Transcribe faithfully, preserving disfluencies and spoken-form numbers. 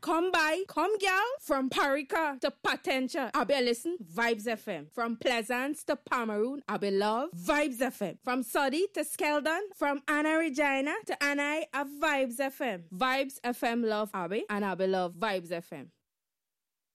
Come by, come girl. From Parika to Patentia, I be listen Vibes F M. From Pleasance to Pomeroon, I be love Vibes F M. From Soddy to Skeldon, from Anna Regina to Anai, a Vibes F M. Vibes F M love Abby, and I be love Vibes F M.